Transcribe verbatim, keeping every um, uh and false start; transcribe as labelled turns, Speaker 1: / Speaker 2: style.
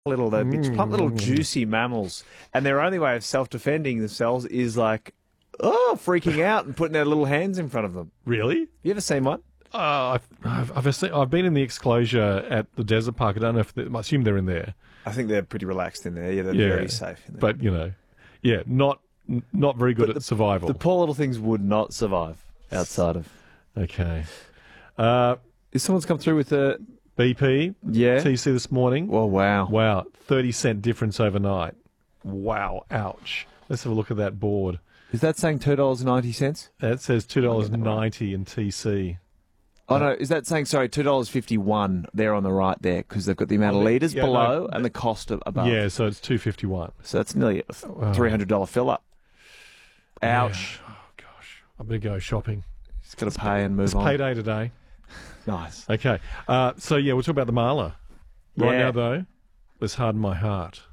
Speaker 1: little they're big,
Speaker 2: Mm.
Speaker 1: plump little juicy mammals, and their only way of self-defending themselves is like, oh, freaking out and putting their little hands in front of them.
Speaker 2: Really?
Speaker 1: You ever seen one?
Speaker 2: Uh, I've, I've, I've, seen, I've been in the exclosure at the desert park. I don't know if they, I assume they're in there.
Speaker 1: I think they're pretty relaxed in there. Yeah, they're
Speaker 2: Yeah.
Speaker 1: very safe in there.
Speaker 2: But, you know, yeah, not not very good
Speaker 1: But
Speaker 2: at survival.
Speaker 1: The poor little things would not survive outside of.
Speaker 2: Okay. Uh,
Speaker 1: Is someone's come through with a
Speaker 2: B P,
Speaker 1: yeah?
Speaker 2: T C this morning.
Speaker 1: Well, wow.
Speaker 2: Wow, thirty cent difference overnight. Wow, ouch. Let's have a look at that board.
Speaker 1: Is that saying two dollars ninety cents?
Speaker 2: That says two dollars ninety in T C.
Speaker 1: Oh no, is that saying sorry two dollars fifty one there on the right there because they've got the amount of
Speaker 2: Oh, they-
Speaker 1: litres
Speaker 2: yeah,
Speaker 1: below
Speaker 2: no,
Speaker 1: and the cost of above.
Speaker 2: Yeah, so it's two fifty-one.
Speaker 1: So that's nearly a
Speaker 2: Wow.
Speaker 1: three hundred dollar fill up. Ouch!
Speaker 2: Yeah. Oh gosh, I'm gonna go shopping.
Speaker 1: Just got to pay and move
Speaker 2: It's
Speaker 1: on.
Speaker 2: payday today.
Speaker 1: Nice.
Speaker 2: Okay, uh, so yeah, we'll talk about the Marla. Right
Speaker 1: Yeah.
Speaker 2: now, though, let's harden my heart.